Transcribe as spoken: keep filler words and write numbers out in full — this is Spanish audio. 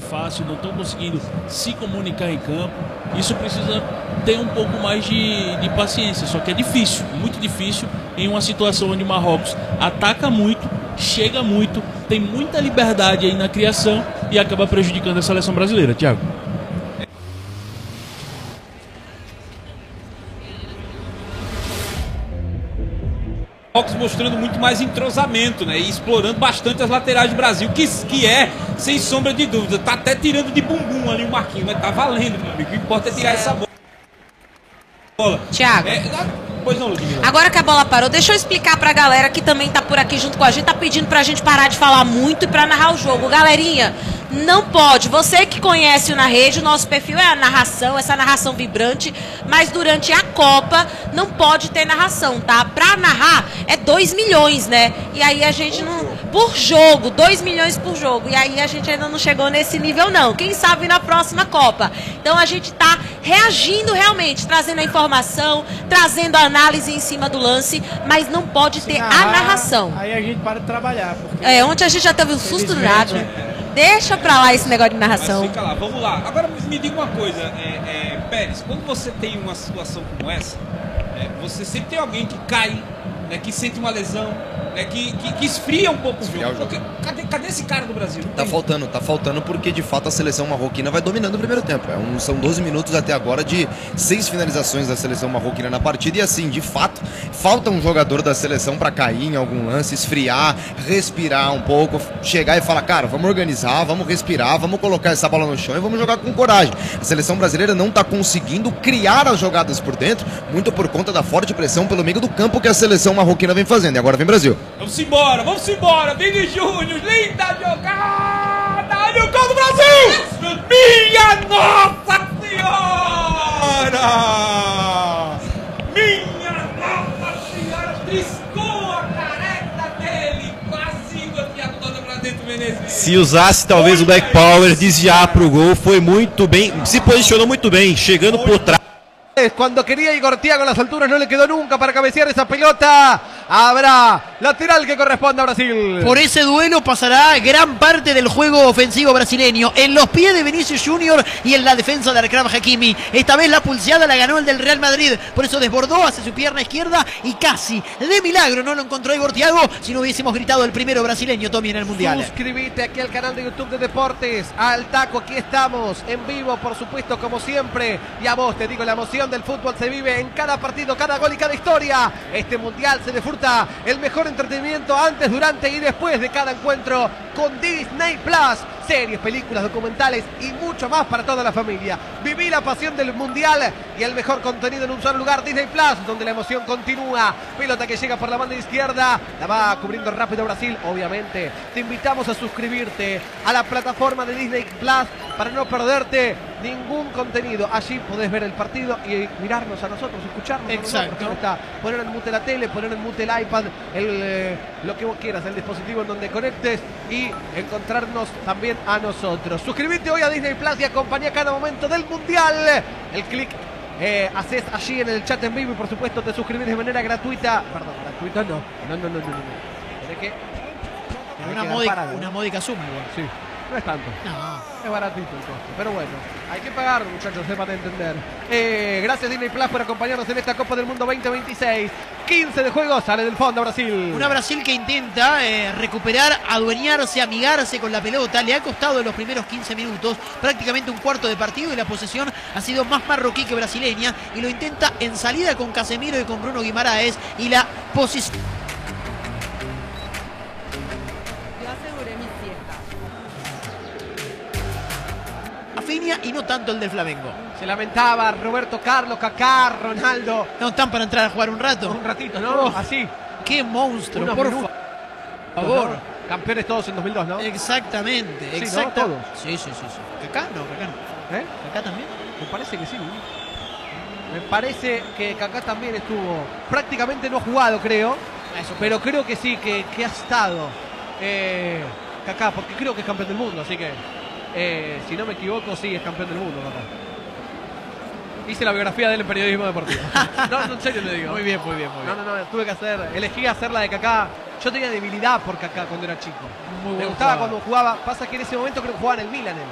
fácil, não estão conseguindo se comunicar em campo. Isso precisa ter um pouco mais de, de paciência, só que é difícil, muito difícil em uma situação onde o Marrocos ataca muito, chega muito, tem muita liberdade aí na criação e acaba prejudicando a seleção brasileira. Thiago. Marrocos mostrando muito mais entrosamento, né? E explorando bastante as laterais do Brasil, que, que é, sem sombra de dúvida, tá até tirando de bumbum ali o Marquinhos, mas tá valendo, meu amigo. O que importa é tirar essa bola. Thiago. É, pois não, Ludmila. Agora que a bola parou, deixa eu explicar pra galera que também tá por aqui junto com a gente, tá pedindo pra gente parar de falar muito e pra narrar o jogo. Galerinha, não pode. Você que conhece o Na Rede, o nosso perfil é a narração, essa narração vibrante, mas durante a Copa não pode ter narração, tá? Pra narrar é dois milhões, né? E aí a gente não... Por jogo, dois milhões por jogo. E aí a gente ainda não chegou nesse nível, não. Quem sabe na próxima Copa. Então a gente tá reagindo realmente, trazendo a informação, trazendo a análise em cima do lance, mas não pode ter narrar, a narração. Aí a gente para de trabalhar. Porque... É, ontem a gente já teve um susto do nada. Deixa pra lá esse negócio de narração. Mas fica lá, vamos lá. Agora me diga uma coisa, é, é, Pérez, quando você tem uma situação como essa, é, você sempre tem alguém que cai, né, que sente uma lesão, né, que, que, que esfria um pouco o jogo. o jogo. Porque, cadê, cadê esse cara do Brasil? Não Tá tem. faltando, tá faltando porque de fato a seleção marroquina vai dominando o primeiro tempo. É um, são doze minutos até agora de seis finalizações da seleção marroquina na partida e assim, de fato, falta um jogador da seleção para cair em algum lance, esfriar, respirar um pouco, chegar e falar, cara, vamos organizar, vamos respirar, vamos colocar essa bola no chão e vamos jogar com coragem. A seleção brasileira não tá conseguindo criar as jogadas por dentro, muito por conta da forte pressão pelo meio do campo que a seleção marroquina vem fazendo. E agora vem Brasil. Vamos embora, vamos embora, Vini Júnior, linda jogada, olha o gol do Brasil! Minha Nossa Senhora! Minha Nossa Senhora, triscou a careca dele, quase enfiado toda pra dentro, Menezes. Se usasse talvez o back power, desviar pro gol, foi muito bem, se posicionou muito bem, chegando por trás. Cuando quería Igor Thiago en las alturas no le quedó nunca para cabecear esa pelota. Habrá lateral que corresponde a Brasil. Por ese duelo pasará gran parte del juego ofensivo brasileño. En los pies de Vinicius Junior y en la defensa de Achraf Hakimi. Esta vez la pulseada la ganó el del Real Madrid. Por eso desbordó hacia su pierna izquierda y casi de milagro no lo encontró Igor Thiago. Si no hubiésemos gritado el primero brasileño, Tommy, en el Mundial. Suscríbete aquí al canal de YouTube de Deportes. Al taco, aquí estamos. En vivo, por supuesto, como siempre. Y a vos te digo, la emoción del fútbol se vive en cada partido, cada gol y cada historia. Este mundial se disfruta el mejor entretenimiento antes, durante y después de cada encuentro con Disney Plus. Series, películas, documentales y mucho más para toda la familia. Viví la pasión del mundial y el mejor contenido en un solo lugar, Disney Plus, donde la emoción continúa. Pelota que llega por la banda izquierda, la va cubriendo rápido Brasil, obviamente. Te invitamos a suscribirte a la plataforma de Disney Plus para no perderte ningún contenido. Allí podés ver el partido y mirarnos a nosotros, escucharnos. Exacto. A está. Poner en mute la tele, poner en mute el iPad, el, eh, lo que vos quieras, el dispositivo en donde conectes y encontrarnos también a nosotros. Suscríbete hoy a Disney Plus y acompaña cada momento del mundial. El clic eh, haces allí en el chat en vivo y por supuesto te suscribís de manera gratuita. Perdón, gratuita no. No, no, no, no, no. no. ¿De qué? Una, módica, una módica suma igual. Sí, no es tanto. No. Es baratito el costo, pero bueno, hay que pagar, muchachos, sepan entender. Eh, gracias Disney Plus por acompañarnos en esta Copa del Mundo veinte veintiséis. quince de juego, sale del fondo Brasil. Una Brasil que intenta eh, recuperar, adueñarse, amigarse con la pelota. Le ha costado en los primeros quince minutos prácticamente un cuarto de partido y la posesión ha sido más marroquí que brasileña. Y lo intenta en salida con Casemiro y con Bruno Guimaraes. Y la posición... Rafinha y no tanto el del Flamengo. Se lamentaba Roberto Carlos, Kaká, Ronaldo. No están para entrar a jugar un rato. Un ratito, ¿no? Oh, así. Qué monstruo, Unos por minutos, favor. ¿no? Campeones todos en dos mil dos, ¿no? Exactamente, Sí, ¿no? exacto. Todos. Sí, sí, sí, sí. Kaká no, Kaká no. ¿Eh? Kaká también. Me parece que sí. Me parece que Kaká también estuvo. Prácticamente no ha jugado, creo. Eso, pero creo que sí, que, que ha estado eh, Kaká, porque creo que es campeón del mundo, así que eh, si no me equivoco, sí, es campeón del mundo, Kaká. Hice la biografía de él en periodismo deportivo. No, no, en serio le digo. Muy bien, muy bien, muy bien. No, no, no, tuve que hacer, elegí hacer la de Kaká. Yo tenía debilidad por Kaká cuando era chico. Muy me buen gustaba jugador. cuando jugaba. Pasa que en ese momento creo que jugaba en el Milan él.